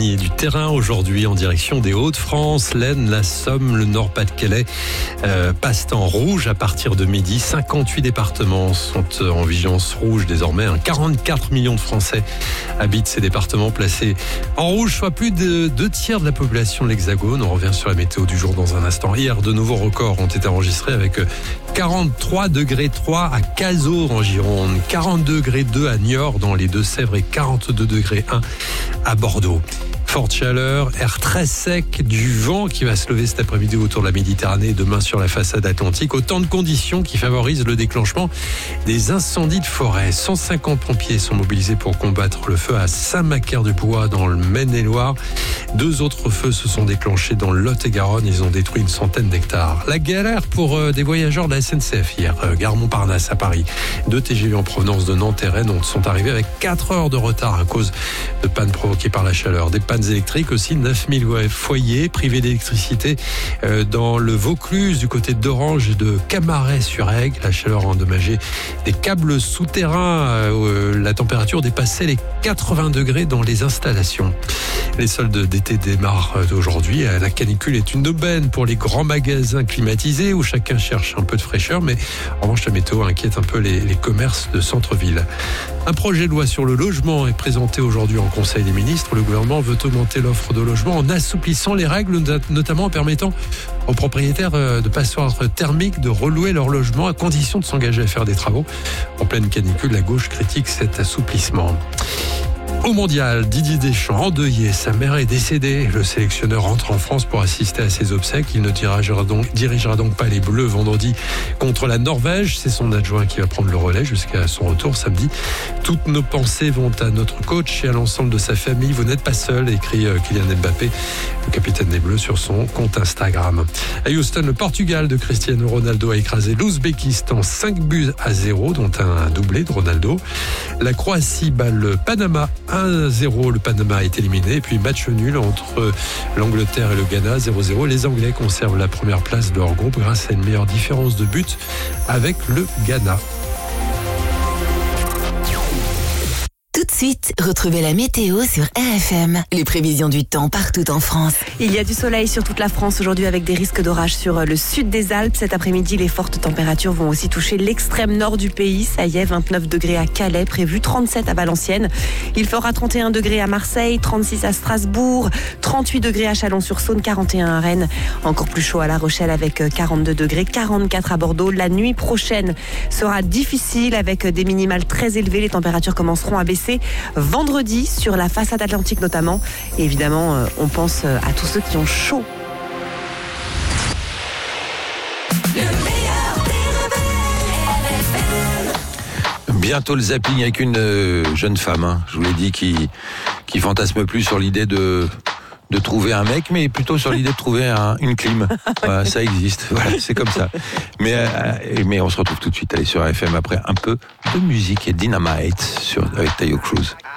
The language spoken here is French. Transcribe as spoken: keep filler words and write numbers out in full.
gagner du terrain aujourd'hui en direction des Hauts-de-France. L'Aisne, la Somme, le Nord-Pas-de-Calais euh, passent en rouge à partir de midi. cinquante-huit départements sont en vigilance rouge désormais. quarante-quatre millions de Français habitent ces départements placés en rouge, soit plus de deux tiers de la population de l'Hexagone. On revient sur la météo du jour dans un instant. Hier, de nouveaux records ont été enregistrés avec quarante-trois degrés trois à Cazaux en Gironde, quarante-deux degrés deux à Niort dans les Deux-Sèvres et quarante-deux degrés un à Bordeaux. Forte chaleur, air très sec, du vent qui va se lever cet après-midi autour de la Méditerranée et demain sur la façade atlantique. Autant de conditions qui favorisent le déclenchement des incendies de forêt. cent cinquante pompiers sont mobilisés pour combattre le feu à Saint-Macaire-du-Bois dans le Maine-et-Loire. Deux autres feux se sont déclenchés dans le Lot-et-Garonne. Ils ont détruit une centaine d'hectares. La galère pour des voyageurs de la S N C F hier. Gare Montparnasse à Paris. Deux T G V en provenance de Nantes et Rennes sont arrivés avec quatre heures de retard à cause de pannes provoquées par la chaleur. Des pannes électriques aussi, neuf mille foyers privés d'électricité dans le Vaucluse, du côté d'Orange et de Camaret-sur-Aigle. La chaleur a endommagé des câbles souterrains. La température dépassait les quatre-vingts degrés dans les installations. Les soldes d'été démarrent aujourd'hui. La canicule est une aubaine pour les grands magasins climatisés où chacun cherche un peu de fraîcheur, mais en revanche la météo inquiète un peu les, les commerces de centre-ville. Un projet de loi sur le logement est présenté aujourd'hui en Conseil des ministres. Le gouvernement veut augmenter l'offre de logement en assouplissant les règles, notamment en permettant aux propriétaires de passoires thermiques de relouer leur logement à condition de s'engager à faire des travaux. En pleine canicule, la gauche critique cet assouplissement. Au mondial, Didier Deschamps, endeuillé, sa mère est décédée. Le sélectionneur rentre en France pour assister à ses obsèques. Il ne dirigera donc, dirigera donc pas les Bleus vendredi contre la Norvège. C'est son adjoint qui va prendre le relais jusqu'à son retour samedi. Toutes nos pensées vont à notre coach et à l'ensemble de sa famille. Vous n'êtes pas seul, écrit Kylian Mbappé, le capitaine des Bleus, sur son compte Instagram. À Houston, le Portugal de Cristiano Ronaldo a écrasé l'Ouzbékistan cinq buts à zéro, dont un doublé de Ronaldo. La Croatie bat le Panama un zéro, le Panama est éliminé. Et puis match nul entre l'Angleterre et le Ghana, zéro zéro. Les Anglais conservent la première place de leur groupe grâce à une meilleure différence de but avec le Ghana. Tout de suite, retrouvez la météo sur R F M. Les prévisions du temps partout en France. Il y a du soleil sur toute la France aujourd'hui avec des risques d'orage sur le sud des Alpes. Cet après-midi, les fortes températures vont aussi toucher l'extrême nord du pays. Ça y est, vingt-neuf degrés à Calais, prévu trente-sept à Valenciennes. Il fera trente et un degrés à Marseille, trente-six à Strasbourg, trente-huit degrés à Chalon-sur-Saône, quarante et un à Rennes. Encore plus chaud à La Rochelle avec quarante-deux degrés, quarante-quatre à Bordeaux. La nuit prochaine sera difficile avec des minimales très élevées. Les températures commenceront à baisser vendredi sur la façade atlantique notamment. Et évidemment, euh, on pense à tous ceux qui ont chaud. Bientôt le zapping avec une euh, jeune femme, hein, je vous l'ai dit, qui, qui fantasme plus sur l'idée de... de trouver un mec, mais plutôt sur l'idée de trouver un, une clim. Voilà, ça existe. Voilà, c'est comme ça. Mais, euh, mais on se retrouve tout de suite. Allez sur R F M après un peu de musique et Dynamite sur, avec Tayo Cruz.